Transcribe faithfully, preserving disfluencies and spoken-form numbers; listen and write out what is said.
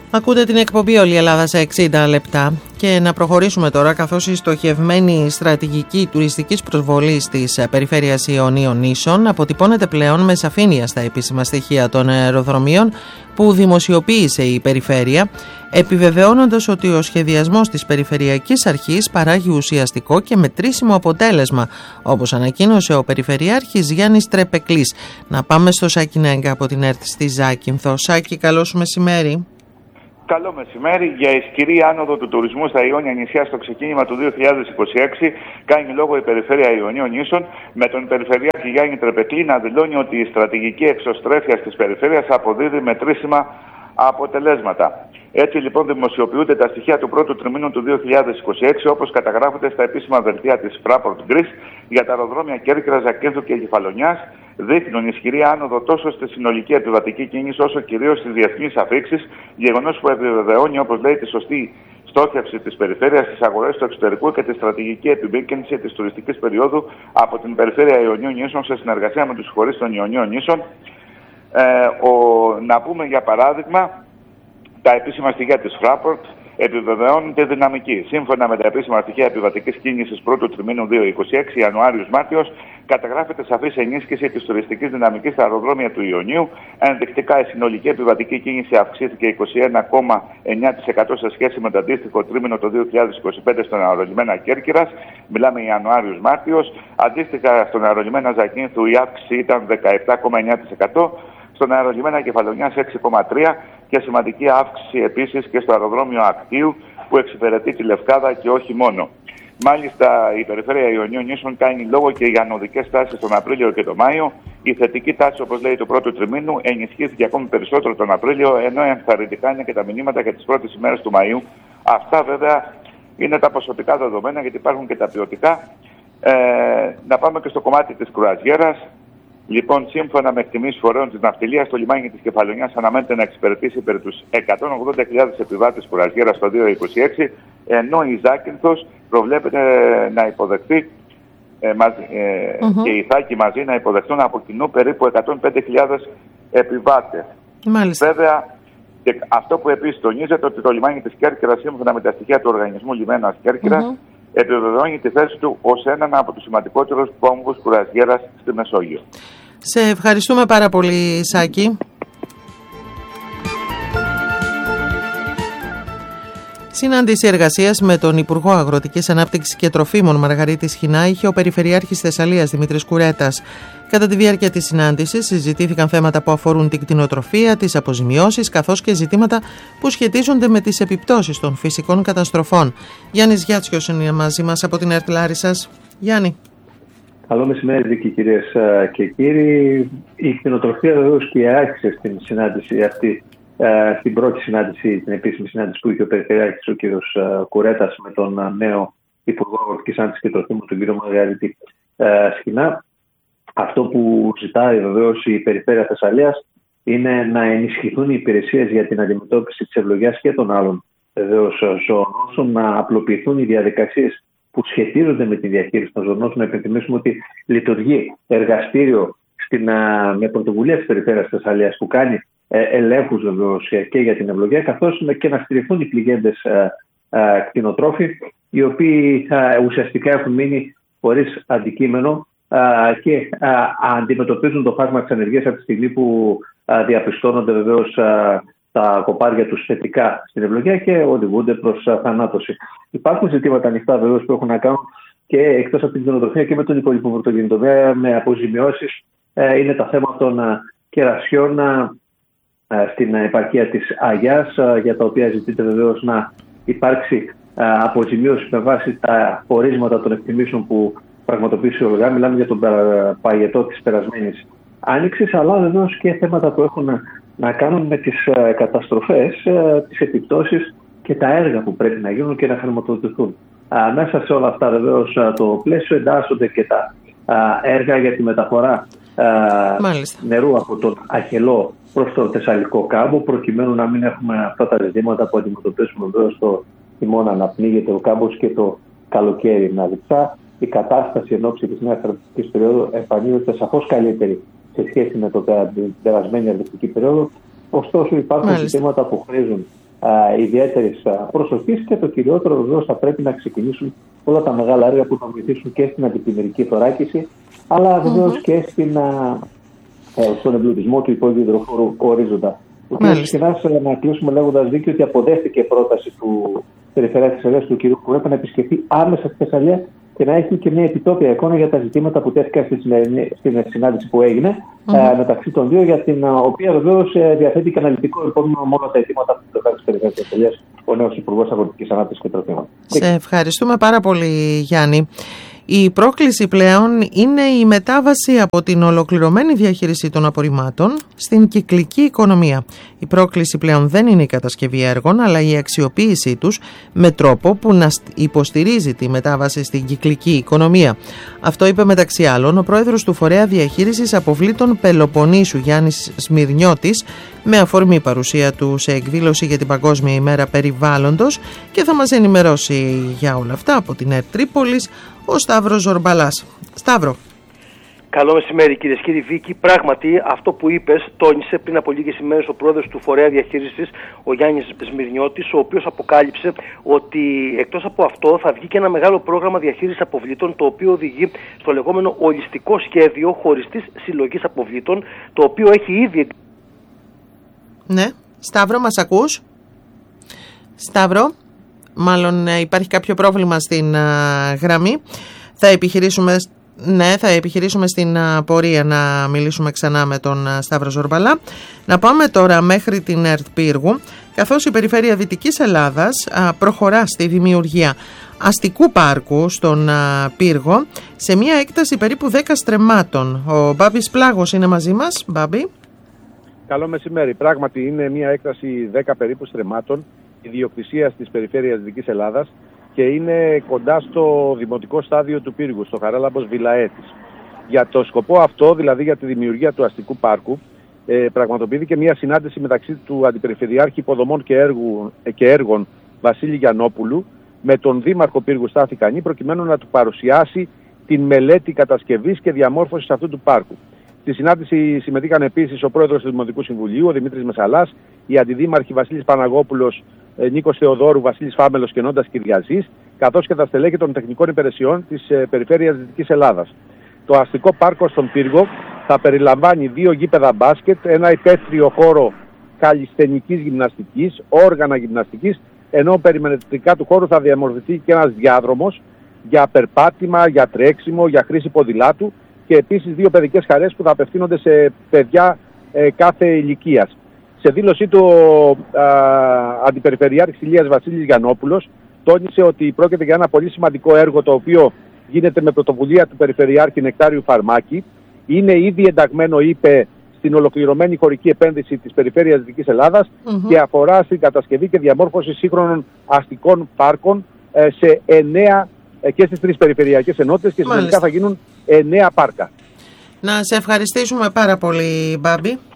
Ακούτε την εκπομπή «Όλη η Ελλάδα σε εξήντα λεπτά» και να προχωρήσουμε τώρα, καθώς η στοχευμένη στρατηγική τουριστικής προσβολής της περιφέρειας Ιωνίων Νήσων αποτυπώνεται πλέον με σαφήνεια στα επίσημα στοιχεία των αεροδρομίων που δημοσιοποίησε η περιφέρεια, επιβεβαιώνοντας ότι ο σχεδιασμός της Περιφερειακής Αρχής παράγει ουσιαστικό και μετρήσιμο αποτέλεσμα, όπως ανακοίνωσε ο Περιφερειάρχης Γιάννης Τρεπεκλής. Να πάμε στο Σάκη Νέγκα από την ΕΡΤ στη Ζάκυνθο. Σάκη, καλό σου μεσημέρι. Καλό μεσημέρι. Για ισχυρή άνοδο του τουρισμού στα Ιόνια νησιά στο ξεκίνημα του δύο χιλιάδες είκοσι έξι κάνει λόγο η Περιφέρεια Ιωνίων Νήσων, με τον Περιφερειάρχη Γιάννη Τρεπεκλή να δηλώνει ότι η στρατηγική εξωστρέφεια της περιφέρειας αποδίδει μετρήσιμα αποτελέσματα. Έτσι λοιπόν δημοσιοποιούνται τα στοιχεία του πρώτου τριμήνου του δύο χιλιάδες είκοσι έξι, όπως καταγράφονται στα επίσημα δελτία της Fraport Greece για τα αεροδρόμια Κέρκυρας, Ζακύνθου και Κεφαλονιάς. Δείχνουν ισχυρή άνοδο τόσο στη συνολική επιβατική κίνηση όσο κυρίως στις διεθνείς αφήξεις, γεγονός που επιβεβαιώνει, όπως λέει, τη σωστή στόχευση της περιφέρειας στις αγορές του εξωτερικού και τη στρατηγική επιμήκυνση της τουριστικής περίοδου από την Περιφέρεια Ιωνίων Νήσων σε συνεργασία με τους φορείς των Ιωνίων Νήσων. Ε, ο, να πούμε για παράδειγμα, τα επίσημα στοιχεία της Fraport επιβεβαιώνουν τη δυναμική. Σύμφωνα με τα επίσημα στοιχεία επιβατικής κίνησης πρώτου τριμήνου δύο χιλιάδες είκοσι έξι, Ιανουάριος-Μάρτιος, καταγράφεται σαφής ενίσχυση της τουριστικής δυναμικής στα αεροδρόμια του Ιωνίου. Ενδεικτικά, η συνολική επιβατική κίνηση αυξήθηκε είκοσι ένα κόμμα εννέα τοις εκατό σε σχέση με το αντίστοιχο τρίμηνο το δύο χιλιάδες είκοσι πέντε στον αερολιμένα Κέρκυρας. Μιλάμε Ιανουάριος-Μάρτιος. Αντίστοιχα, στον αερολιμένα Ζακύνθου η αύξηση ήταν δεκαεπτά κόμμα εννέα τοις εκατό. Στον αερολιμένα Κεφαλονιάς έξι κόμμα τρία τοις εκατό και σημαντική αύξηση επίσης και στο αεροδρόμιο Ακτίου που εξυπηρετεί τη Λευκάδα και όχι μόνο. Μάλιστα, η Περιφέρεια Ιωνίων Νήσων κάνει λόγο και για ανωδικές τάσεις τον Απρίλιο και τον Μάιο. Η θετική τάση, όπως λέει, του πρώτου τριμήνου ενισχύθηκε ακόμη περισσότερο τον Απρίλιο, ενώ ενθαρρυντικά είναι και τα μηνύματα για τις πρώτες ημέρες του Μαΐου. Αυτά βέβαια είναι τα ποσοτικά δεδομένα, γιατί υπάρχουν και τα ποιοτικά. Ε, να πάμε και στο κομμάτι της κρουαζιέρας. Λοιπόν, σύμφωνα με εκτιμήσεις φορέων της ναυτιλίας, το λιμάνι της Κεφαλονιάς αναμένεται να εξυπηρετήσει περί τους εκατόν ογδόντα χιλιάδες επιβάτες κουραζιέρας το δύο χιλιάδες είκοσι έξι, ενώ η Ζάκυνθος προβλέπεται να υποδεχτεί ε, μαζί, ε, mm-hmm. και η Θάκη μαζί να υποδεχτούν από κοινού περίπου εκατόν πέντε χιλιάδες επιβάτες. Μάλιστα. Βέβαια, και αυτό που επίσης τονίζεται, ότι το λιμάνι της Κέρκυρας, σύμφωνα με τα στοιχεία του Οργανισμού Λιμένας Κέρκυρας, mm-hmm. επιβεβαιώνει τη θέση του ως έναν από τους σημαντικότερους κόμβους κουραζιέρας στη Μεσόγειο. Σε ευχαριστούμε πάρα πολύ, Σάκη. Συνάντηση εργασίας με τον Υπουργό Αγροτικής Ανάπτυξης και Τροφίμων Μαργαρίτη Σχοινά είχε ο Περιφερειάρχης Θεσσαλίας Δημήτρης Κουρέτας. Κατά τη διάρκεια της συνάντησης συζητήθηκαν θέματα που αφορούν την κτηνοτροφία, τις αποζημιώσεις, καθώς και ζητήματα που σχετίζονται με τις επιπτώσεις των φυσικών καταστροφών. Γιάννης Γιάτσιος είναι μαζί μας από την ΕΡΤ Λάρισσας. Γιάννη. Καλό μεσημέρι, Δίκη, κυρίες και κύριοι. Η κτηνοτροφία βεβαίως και άρχισε στην συνάντηση αυτή, στην πρώτη συνάντηση, την επίσημη συνάντηση που είχε ο Περιφερειάρχης ο κ. Κουρέτας με τον νέο Υπουργό Αγροτικής Ανάπτυξης και Τροφίμων, τον κ. Μαργαρίτη Σχοινά. Αυτό που ζητάει βεβαίως η Περιφέρεια Θεσσαλίας είναι να ενισχυθούν οι υπηρεσίες για την αντιμετώπιση της ευλογιάς και των άλλων βεβαίως ζωονόσων, να απλοποιηθούν οι διαδικασίες που σχετίζονται με τη διαχείριση των ζωονόσων. Να υπενθυμίσουμε ότι λειτουργεί εργαστήριο στην, με πρωτοβουλία της Περιφέρειας Θεσσαλίας που κάνει ε, ελέγχους βεβαίως και για την ευλογία, καθώς και να στηριχθούν οι πληγέντες ε, ε, κτηνοτρόφοι, οι οποίοι ε, ουσιαστικά έχουν μείνει χωρίς αντικείμενο Uh, και uh, αντιμετωπίζουν το φάσμα της ανεργίας από τη στιγμή που uh, διαπιστώνονται βεβαίως uh, τα κοπάρια τους θετικά στην ευλογία και οδηγούνται προς uh, θανάτωση. Υπάρχουν ζητήματα ανοιχτά βεβαίως που έχουν να κάνουν και εκτός από την κτηνοτροφία και με τον υπόλοιπο πρωτογενή τομέα, με αποζημιώσεις. Uh, είναι τα θέματα των uh, κερασιών uh, uh, στην uh, επαρχία της Αγιάς, uh, για τα οποία ζητείται βεβαίως να υπάρξει uh, αποζημίωση με βάση τα πορίσματα των εκτιμήσεων που πραγματοποιήσει ο ΟΓΑ. Μιλάμε για τον παγετό της περασμένης άνοιξης, αλλά βεβαίως και θέματα που έχουν να, να κάνουν με τις uh, καταστροφές, uh, τις επιπτώσεις και τα έργα που πρέπει να γίνουν και να χρηματοδοτηθούν. Uh, μέσα σε όλα αυτά βεβαίως uh, το πλαίσιο εντάσσονται και τα uh, έργα για τη μεταφορά uh, νερού από τον Αχελό προς το Θεσσαλικό κάμπο, προκειμένου να μην έχουμε αυτά τα ζητήματα που αντιμετωπίσουμε βεβαίως το χειμώνα, να πνίγεται ο κάμπος και το καλοκαίρι να διψά. Η κατάσταση εν ώψη της νέας αρνητικής περίοδου εμφανίζεται σαφώς καλύτερη σε σχέση με το, την περασμένη αρνητική περίοδο. Ωστόσο, υπάρχουν ζητήματα που χρήζουν ιδιαίτερης προσοχής και το κυριότερο βεβαίως θα πρέπει να ξεκινήσουν όλα τα μεγάλα έργα που θα βοηθήσουν και στην αντιπλημμυρική θωράκιση, αλλά βεβαίως mm-hmm. και στην, α, στον εμπλουτισμό του υπόγειου υδροφόρου ορίζοντα. Ο κ. Σκηνάς, να κλείσουμε λέγοντας δίκιο ότι αποδέχτηκε πρόταση του Περιφερειάρχη Θεσσαλίας του κ. Κουρέπα να επισκεφθεί άμεσα τη Θεσσαλία και να έχει και μια επιτόπια εικόνα για τα ζητήματα που τέθηκαν στη στην συνάντηση που έγινε mm-hmm. ε, μεταξύ των δύο, για την οποία βεβαίως ε, διαθέτει και αναλυτικό υπόμνημα με όλα τα αιτήματα που του τη Περιφερειάρχη Θεσσαλίας ο νέος Υπουργός Αγροτικής Ανάπτυξης και Τροφίμων. Σε ευχαριστούμε πάρα πολύ, Γιάννη. Η πρόκληση πλέον είναι η μετάβαση από την ολοκληρωμένη διαχείριση των απορριμμάτων στην κυκλική οικονομία. Η πρόκληση πλέον δεν είναι η κατασκευή έργων, αλλά η αξιοποίησή τους με τρόπο που να υποστηρίζει τη μετάβαση στην κυκλική οικονομία. Αυτό είπε μεταξύ άλλων ο πρόεδρος του Φορέα Διαχείρισης Αποβλήτων Πελοποννήσου, Γιάννης Σμυρνιώτης, με αφορμή παρουσία του σε εκδήλωση για την Παγκόσμια ημέρα Περιβάλλοντος, και θα μας ενημερώσει για όλα αυτά από την ΕΡΤ Τρίπολης ο Σταύρος Ζορμπαλάς. Σταύρο. Καλό μεσημέρι, κυρίες και κύριοι. Βίκη, πράγματι αυτό που είπες τόνισε πριν από λίγες ημέρες ο πρόεδρος του Φορέα Διαχείρισης, ο Γιάννης Σμυρνιώτης, ο οποίος αποκάλυψε ότι εκτός από αυτό θα βγει και ένα μεγάλο πρόγραμμα διαχείρισης αποβλήτων, το οποίο οδηγεί στο λεγόμενο ολιστικό σχέδιο χωριστής συλλογής αποβλήτων, το οποίο έχει ήδη... Ναι, Σταύρο, μας ακούς? Σταύρο, μάλλον υπάρχει κάποιο πρόβλημα στην α, γραμμή. Θα επιχειρήσουμε... Ναι, θα επιχειρήσουμε στην πορεία να μιλήσουμε ξανά με τον Σταύρο Ζορμπαλά. Να πάμε τώρα μέχρι την ΕΡΤ Πύργου, καθώς η Περιφέρεια Δυτικής Ελλάδας προχωρά στη δημιουργία αστικού πάρκου στον Πύργο σε μια έκταση περίπου δέκα στρεμμάτων. Ο Μπάμπης Πλάγος είναι μαζί μας. Μπάμπη. Καλό μεσημέρι. Πράγματι είναι μια έκταση δέκα περίπου στρεμμάτων ιδιοκτησίας της Περιφέρειας Δυτικής Ελλάδας και είναι κοντά στο δημοτικό στάδιο του Πύργου, στο Χαράλαμπος Βιλαέτης. Για το σκοπό αυτό, δηλαδή για τη δημιουργία του αστικού πάρκου, ε, πραγματοποιήθηκε μια συνάντηση μεταξύ του Αντιπεριφερειάρχη Υποδομών και, έργου, ε, και Έργων Βασίλη Γιαννόπουλου με τον Δήμαρχο Πύργου Στάθη Κανή, προκειμένου να του παρουσιάσει την μελέτη κατασκευής και διαμόρφωσης αυτού του πάρκου. Στη συνάντηση συμμετείχαν επίσης ο πρόεδρος του Δημοτικού Συμβουλίου, ο Δημήτρης Μεσαλάς, οι αντιδήμαρχοι Βασίλης Παναγόπουλος, Νίκος Θεοδόρου, Βασίλης Φάμελος και Νόντας Κυριαζής, καθώς και τα στελέχη των τεχνικών υπηρεσιών της ε, Περιφέρειας Δυτικής Ελλάδας. Το αστικό πάρκο στον Πύργο θα περιλαμβάνει δύο γήπεδα μπάσκετ, ένα υπαίθριο χώρο καλλισθενικής γυμναστικής, όργανα γυμναστικής, ενώ περιμετρικά του χώρου θα διαμορφωθεί και ένας διάδρομος για περπάτημα, για τρέξιμο, για χρήση ποδηλάτου και επίσης δύο παιδικές χαρές που θα απευθύνονται σε παιδιά ε, κάθε ηλικίας. Σε δήλωσή του ο Αντιπεριφερειάρχης Ηλίας Βασίλης Γιαννόπουλος τόνισε ότι πρόκειται για ένα πολύ σημαντικό έργο, το οποίο γίνεται με πρωτοβουλία του Περιφερειάρχη Νεκτάριου Φαρμάκη. Είναι ήδη ενταγμένο, είπε, στην ολοκληρωμένη χωρική επένδυση της Περιφέρειας Δυτικής Ελλάδας mm-hmm. και αφορά στην κατασκευή και διαμόρφωση σύγχρονων αστικών πάρκων ε, σε εννέα ε, και στις τρεις περιφερειακές ενότητες και συνολικά θα γίνουν εννέα πάρκα. Να σε ευχαριστήσουμε πάρα πολύ, Μπάμπη.